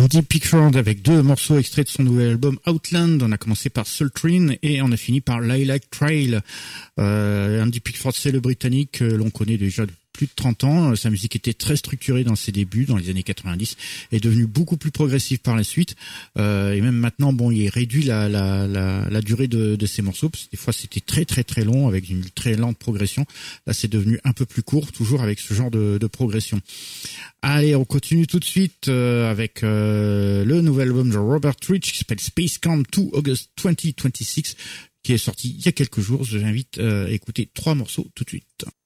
Andy Pickford avec 2 morceaux extraits de son nouvel album Outland. On a commencé par Sultry et on a fini par Lilac Trail. Andy Pickford, c'est le Britannique, l'on connaît déjà depuis plus de 30 ans. Sa musique était très structurée dans ses débuts, dans les années 90, est devenue beaucoup plus progressive par la suite. Et même maintenant, bon, il réduit la durée de ses morceaux, parce que des fois c'était très très très long avec une très lente progression. Là, c'est devenu un peu plus court, toujours avec ce genre de progression. Allez, on continue tout de suite avec le nouvel album de Robert Rich qui s'appelle Space Camp 2 August 2026, qui est sorti il y a quelques jours. Je vous invite à écouter 3 morceaux tout de suite.